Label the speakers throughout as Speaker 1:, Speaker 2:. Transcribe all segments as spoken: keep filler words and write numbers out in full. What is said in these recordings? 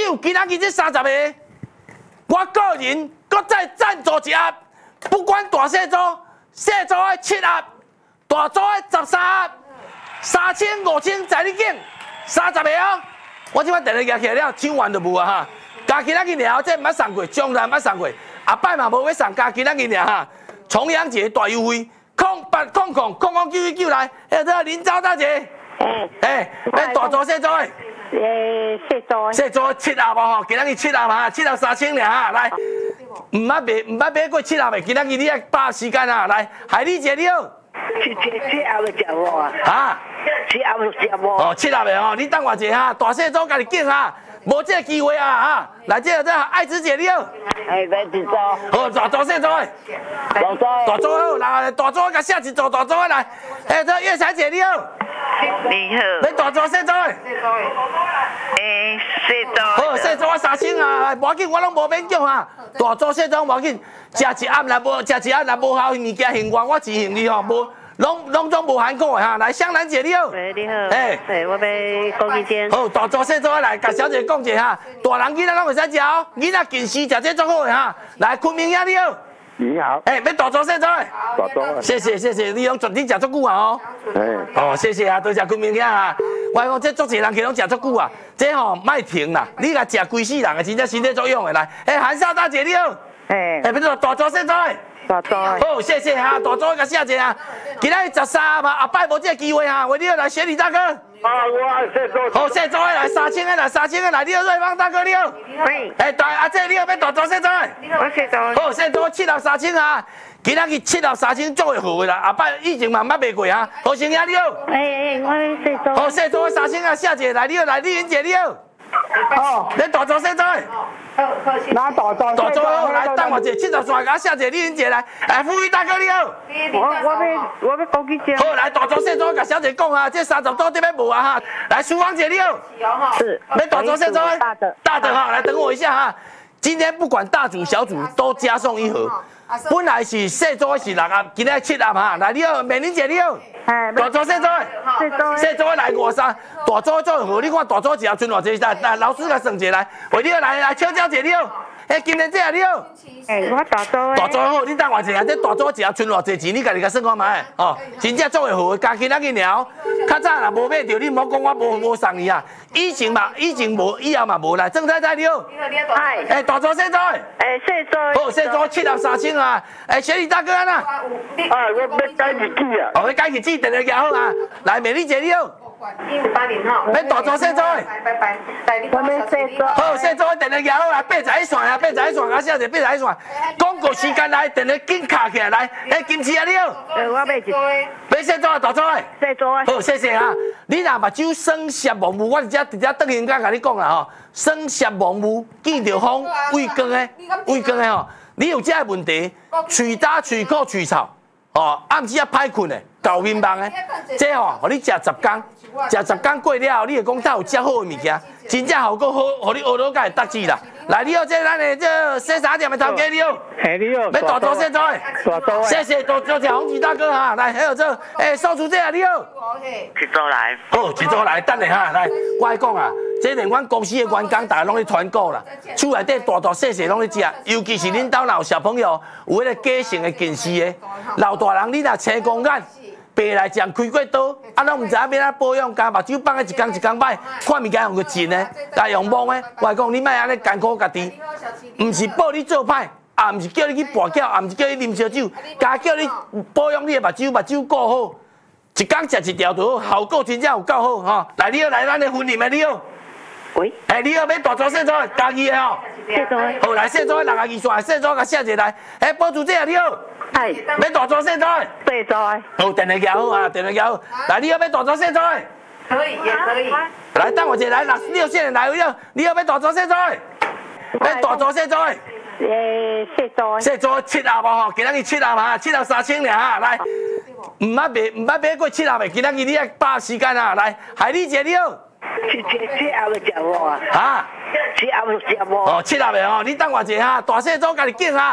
Speaker 1: 奖今仔日这三十个，我个人搁再赞助一盒，不管大细组，细组的七盒，大组的十三盒，三千五千在你拣，三十个哦。我即摆电话举起来了，抢完就无啊哈。加今仔日尔，这毋捌送过，从来毋捌送过，后摆嘛无要送，加今仔日尔哈。重阳节大优惠，空八空空空空九一九来，哎，这林招大姐，
Speaker 2: 哎
Speaker 1: 哎，要大组细组的。
Speaker 2: 诶，细组
Speaker 1: 细组七盒无吼，今仔日七盒哈，七盒三千尔哈，来，毋捌卖，毋捌买过七盒的，今仔日你要把握时间啊，来，海你一个了。
Speaker 2: 七七七盒就食无啊？
Speaker 1: 啊？
Speaker 2: 七盒就食无。
Speaker 1: 哦，七盒的吼，你等我者哈，大细组家己拣哈，无这个机会啊哈，来这个这爱子姐了。
Speaker 2: 哎，来一组。
Speaker 1: 好，大组细组的。
Speaker 2: 大组。
Speaker 1: 大组好，来大组甲写一组大组的来，哎，这月彩姐了。
Speaker 2: 你好。
Speaker 1: 要大组细组的。
Speaker 2: 诶，细组。
Speaker 1: 好，细组啊三千啊，无要紧，我拢无免叫哈。大组细组无要紧，食一暗若无食一暗若无效物件行完，我自行你吼无，拢拢总无含过的哈。来，香兰姐你好。
Speaker 2: 喂，你好。
Speaker 1: 哎，
Speaker 2: 对，我要讲一件。
Speaker 1: 好，大组细组来，甲小姐讲者哈。大人囡仔拢会使食哦，囡仔近视食这足好的哈。来，昆明兄你好。
Speaker 3: 你好。
Speaker 1: 哎，要大组细组的。
Speaker 3: 大组。
Speaker 1: 谢谢谢谢，你拢绝你食足久啊哦。
Speaker 3: 哎。
Speaker 1: 哦，谢谢啊，多谢昆明兄啊。我讲这足侪人去拢食足久啊，这吼莫停啦，你甲食规世人啊，真正身体作用的来。哎，韩少大姐你好。
Speaker 2: 哎。
Speaker 1: 哎，不是大组细组的。
Speaker 2: 大组。
Speaker 1: 好，谢谢哈，大组甲谢者啊。今仔日十三嘛，后摆无这个机会哈，为你好来雪里大哥。
Speaker 3: 啊，我爱细组。
Speaker 1: 好，细组的来三千个来三千个来，你好瑞芳大哥你好。
Speaker 2: 喂。
Speaker 1: 哎，大阿姐你好，要大组细组的。
Speaker 2: 我细组。
Speaker 1: 好，细组七盒三千啊。今仔日七盒三千做会好的啦，后摆以前嘛毋捌卖过啊。何生兄你好。
Speaker 2: 哎哎，我要细组。
Speaker 1: 好，细组的三千啊，谢姐来，你好来，丽云姐你好。
Speaker 3: 哦。
Speaker 1: 你大组细组的。
Speaker 3: 拿大组。
Speaker 1: 大组好，来等我者七十三个谢姐丽云姐来，哎，富裕大哥你好。
Speaker 2: 我我要我要讲一件。
Speaker 1: 好，来大组细组甲小姐讲啊，这三十组这边无啊哈。来，淑芳姐你好。
Speaker 2: 是。
Speaker 1: 要大组细组的。
Speaker 2: 大的。
Speaker 1: 大的哈，来等我一下哈。今天不管大组小组都加送一盒。本来是细组是六盒，今仔七盒哈。来，你好，美玲姐你好。
Speaker 2: 哎。
Speaker 1: 大组细组的。
Speaker 2: 细组。
Speaker 1: 细组的来五三，大组做好，你看大组一盒剩偌济？来来，老师甲算者来。喂，你好，来来，秋娇姐你好。哎，今天这你好。
Speaker 2: 哎，我大组的。
Speaker 1: 大组好，你等我一下，这大组一盒剩偌济钱？你家己甲算看卖哦。真正做会好，加今仔日了。较早若无买着，你毋好讲我无无送你啊。以前嘛，以前无，以后嘛无来。郑太太你好。
Speaker 2: 嗨。
Speaker 1: 哎，大组细组的。
Speaker 2: 哎，细组。
Speaker 1: 好，细组七盒三千啊。哎，雪莉大哥啊。
Speaker 3: 啊，我要改日子啊。
Speaker 1: 哦，要改日子，电话举好啊。来，美丽姐你好。
Speaker 4: 一五八零号。
Speaker 1: 要大组细组的。
Speaker 4: 拜拜拜，带你
Speaker 2: 我要细组。
Speaker 1: 好，细组的电话举好啊，八十一线啊，八十一线啊，谢谢八十一线。广告时间来，电话紧卡起来来。哎，金池啊你好。
Speaker 2: 哎，我要一。
Speaker 1: 要细组的大组的。
Speaker 2: 细组的。
Speaker 1: 好，谢谢啊。你若目睭生涩盲目，我直接直接等人家甲你讲啦吼。生涩盲目，见着风，畏光的，畏光的吼。你有这个问题，喙焦、喙苦、喙臭，哦，暗时啊歹困的，搞面盲的，这吼，互你食十天，食十天过了后，你会讲它有遮好的物件，真正效果好，互你学到甲会得志啦。来，你好，这咱的这洗衫店的头家你好。
Speaker 3: 嘿，你好。
Speaker 1: 要大组细组的。
Speaker 3: 大组的。
Speaker 1: 谢谢，多多谢洪吉大哥哈，来，还有这，哎，售出这啊，你好。
Speaker 2: 一组来。
Speaker 1: 好，一组来，等下哈，来，我来讲啊，这连阮公司的员工，大家拢咧团购啦，厝内底大大细细拢咧食，尤其是恁兜若有小朋友，有迄个假性的近视的，老大人你若青光眼。白来讲开过刀，啊，拢唔知影要安保养，加目睭放个一工一工摆，看物件用个真的，加用摸的。我讲你莫安尼艰苦家己，唔是报你做歹，也唔是叫你去跋筊，也唔是叫你啉烧酒，加叫你保养你的目睭，目睭顾好，一工食一条就好，效果真正有够好吼。来，你好，来咱的婚礼的你好。
Speaker 2: 喂。
Speaker 1: 哎，你好，要大组细组的，家己的吼。
Speaker 2: 细组的。
Speaker 1: 好，来细组的六十二线，细组甲写一来。哎，保主姐你好。
Speaker 2: 嗨。
Speaker 1: 要大组细组的。
Speaker 2: 细组的。
Speaker 1: 好，电话举好啊，电话举好。来，你好，要大组细组的。
Speaker 4: 可以，也可以。
Speaker 1: 来，等我一下来，六六线来了，你好，要大组细组的。要大组细组的。
Speaker 2: 诶，细组的。
Speaker 1: 细组七盒无吼，今仔日七盒哈，七盒三千尔哈，来。唔捌卖，唔捌买过七盒的，今仔日你要把握时间啊，来，海丽姐你好。
Speaker 2: 七七七盒就食无啊？
Speaker 1: 啊？
Speaker 2: 七盒就食无。
Speaker 1: 哦，七盒的吼，你等我一下哈，大细组家己拣哈。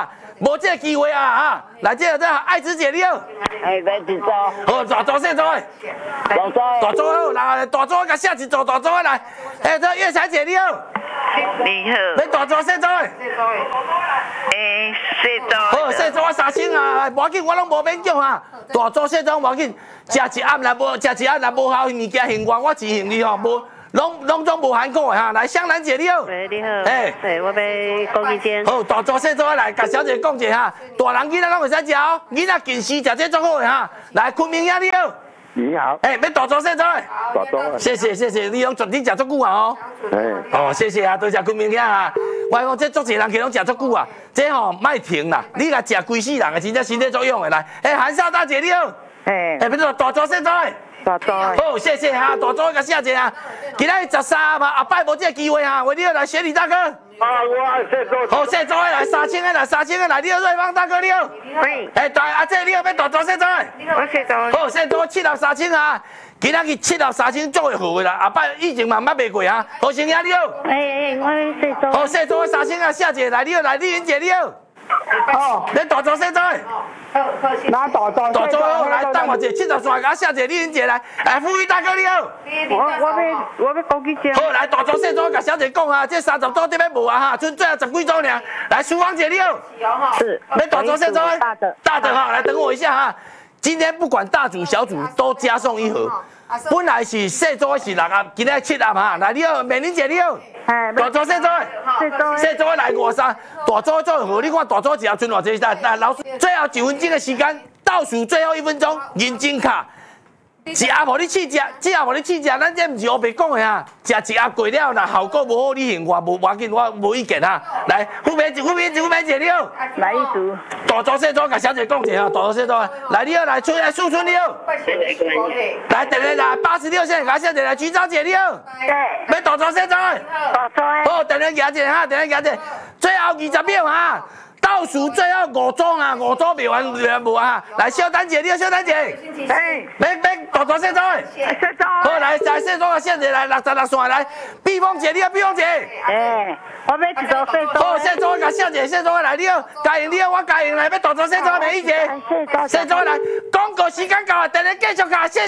Speaker 1: 无这个机会啊哈！来，这个这爱子姐你好，
Speaker 2: 哎，来一组。
Speaker 1: 好大组小组的，
Speaker 2: 老周。
Speaker 1: 大组好，来大组甲下一组大组的来，哎，这月彩姐你好，
Speaker 2: 你好。
Speaker 1: 要大组小组的，
Speaker 2: 诶，小组。
Speaker 1: 好小组啊三千啊，无要紧，我拢无勉强啊，大组小组无要紧，食一暗来无食一暗来无效物件行完，我自行你吼无。拢拢总无含过的哈，来香兰姐你好，
Speaker 2: 喂你好，
Speaker 1: 哎，
Speaker 2: 哎，我要讲几件。
Speaker 1: 好，大组小组来，甲小姐讲者哈，大人囡仔拢会使食哦，囡仔近视食这足好的哈，来昆明兄你好，
Speaker 3: 你好，
Speaker 1: 哎，要大组小组的，
Speaker 3: 大组
Speaker 1: 谢谢谢谢，你拢绝对食足久啊哦，
Speaker 3: 哎，
Speaker 1: 哦谢谢啊，多谢昆明兄啊，我讲这足侪人去拢食足久啊，这吼莫停啦，你甲食规世人的，真正身体作用的来，哎韩少大姐你好，
Speaker 2: 哎，
Speaker 1: 哎，要大组小组的。
Speaker 2: 大组。
Speaker 1: 好，谢谢哈，大组甲谢谢啊。今仔日十三嘛，后摆无这个机会哈，为你好来选你大哥。
Speaker 3: 啊，我爱小组。
Speaker 1: 好，谢组的来三千个来三千个来，你好瑞芳大哥你好。
Speaker 2: 喂。
Speaker 1: 哎，大阿姐你好，要大组谢组的。
Speaker 2: 我小组。
Speaker 1: 好，谢组七六三千啊。今仔日七六三千做会好的啦，后摆以前嘛捌卖过啊。好，生兄你好。
Speaker 2: 哎哎，我小组。
Speaker 1: 好，谢组的三千啊，谢姐来你好来，丽云姐你好。
Speaker 3: 哦，
Speaker 1: 你大组谢组的。
Speaker 3: 拿大组。
Speaker 1: 大组好，来等我者七十三个谢姐丽云姐来，哎富裕大哥你好。
Speaker 2: 我我要我要讲几件。
Speaker 1: 好，来大组小组甲小姐讲啊，这三十组得要无啊哈，剩最后十几组尔。来，淑芳姐你好，
Speaker 2: 是。
Speaker 1: 要大组小组？
Speaker 2: 大的。
Speaker 1: 大的哈，来等我一下哈。今天不管大组小组都加送一盒，本来是小组是六盒，今天七盒哈。来，你好，美玲姐你好，
Speaker 2: 哎，
Speaker 1: 大组小组，
Speaker 2: 小组。
Speaker 1: 小组来五三，大组做好，你看大组只要剩偌济？来来，老师，最后一分钟的时间，倒数最后一分钟，认真卡。一盒无你试食，只盒无你试食，咱这毋是黑白讲的哈。食一盒过了，若效果无好，你嫌我无要紧，我无意见哈。来，副编副编副编姐你好，
Speaker 2: 来一组。
Speaker 1: 大组小组甲小姐讲者哈，大组小组，来你好，来出来素春你好，来等下来八十六线甲小姐来，菊昭姐你好，
Speaker 2: 对。
Speaker 1: 要大组小组，
Speaker 2: 大组。
Speaker 1: 好，等下举者哈，等下举者，最后二十秒哈。倒数最后五组啊，五组未完未完无啊！来，小丹姐，你好，小丹姐，
Speaker 2: 哎，
Speaker 1: 要要大组小组的，
Speaker 2: 小组。
Speaker 1: 好，来来小组啊，现在来六十六线来，碧凤姐，你好，碧凤姐，
Speaker 2: 哎，我要一组小组。
Speaker 1: 好，小组甲小姐，小组来，你好，嘉颖你好，我嘉颖来，要大组小组美一姐，小组来，广告时间到了，等下继续卡，谢。